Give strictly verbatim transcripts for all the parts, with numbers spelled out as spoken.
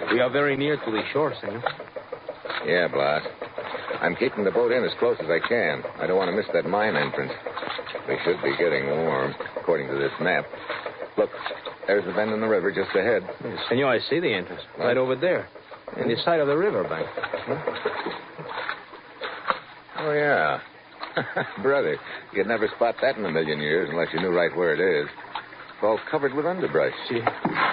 We are very near to the shore, senor. Yeah, Blas. I'm keeping the boat in as close as I can. I don't want to miss that mine entrance. We should be getting warm, according to this map. Look, there's the bend in the river just ahead. Yes, senor, I see the entrance. What? Right over there. On the side of the river bank. Oh, yeah. Brother, you'd never spot that in a million years unless you knew right where it is. It's all covered with underbrush. See?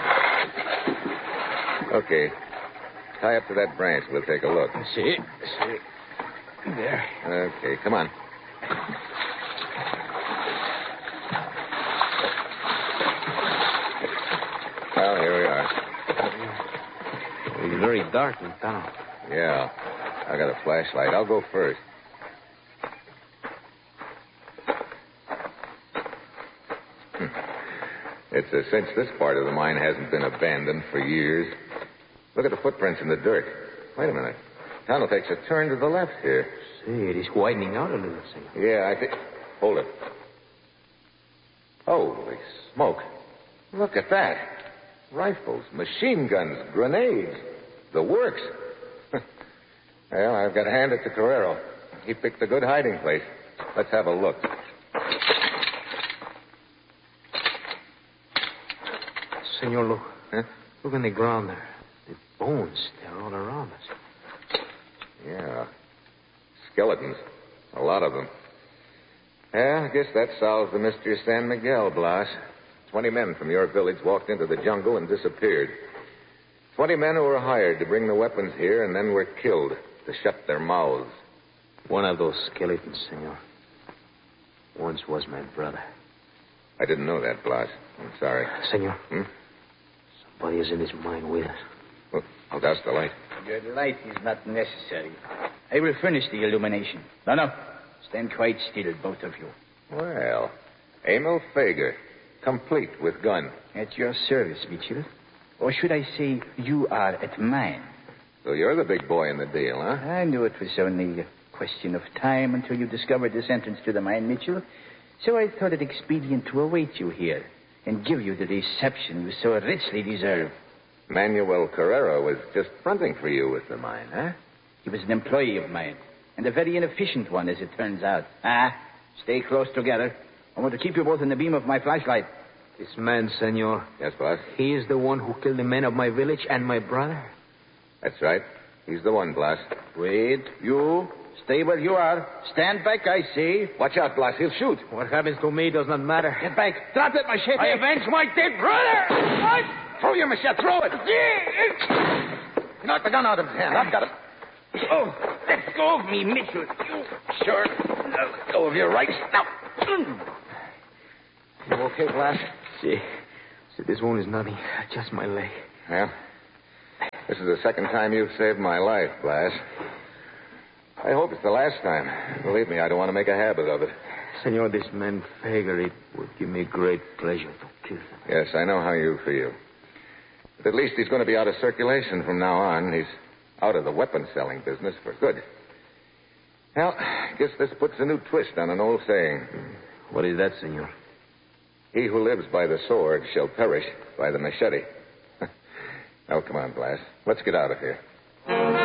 Okay. Tie up to that branch. We'll take a look. See? See? There. Okay, come on. Well, here we are. It's very dark in town. Yeah. I got a flashlight. I'll go first. It's a cinch this part of the mine hasn't been abandoned for years. Look at the footprints in the dirt. Wait a minute. Tunnel takes a turn to the left here. See, it is widening out a little, senor. Yeah, I think... Hold it. Holy smoke. Look at that. Rifles, machine guns, grenades. The works. Well, I've got to hand it to Carrero. He picked a good hiding place. Let's have a look. Senor, look. Huh? Look on the ground there. The bones, they're all around us. Yeah. Skeletons. A lot of them. Yeah, I guess that solves the mystery of San Miguel, Blas. Twenty men from your village walked into the jungle and disappeared. Twenty men who were hired to bring the weapons here and then were killed to shut their mouths. One of those skeletons, senor, once was my brother. I didn't know that, Blas. I'm sorry. Senor. Hmm? Somebody is in this mine with us. Well, I'll douse the light. Your light is not necessary. I will furnish the illumination. No, no. Stand quite still, both of you. Well, Emil Fager, complete with gun. At your service, Mitchell. Or should I say, you are at mine. So you're the big boy in the deal, huh? I knew it was only a question of time until you discovered this entrance to the mine, Mitchell. So I thought it expedient to await you here and give you the reception you so richly deserve. Manuel Carrero was just fronting for you with the mine, huh? He was an employee of mine, and a very inefficient one, as it turns out. Ah, stay close together. I want to keep you both in the beam of my flashlight. This man, senor. Yes, boss? He is the one who killed the men of my village and my brother. That's right. He's the one, Blas. Wait, you. Stay where you are. Stand back, I say. Watch out, Blas. He'll shoot. What happens to me does not matter. Get back. Drop that machete. I avenge my dead brother. What? Throw your machete. Throw it. You knocked the gun out of his hand. I've got it. Oh, let go of me, Mitchell. You sure? Now let go of your right. Now. You okay, Blas? See, see, this wound is nothing. Just my leg. Yeah. This is the second time you've saved my life, Blas. I hope it's the last time. Believe me, I don't want to make a habit of it. Senor, this man Fager, it would give me great pleasure to kill him. Yes, I know how you feel. But at least he's going to be out of circulation from now on. He's out of the weapon-selling business for good. Well, I guess this puts a new twist on an old saying. What is that, senor? He who lives by the sword shall perish by the machete. Well, come on, Blas. Let's get out of here.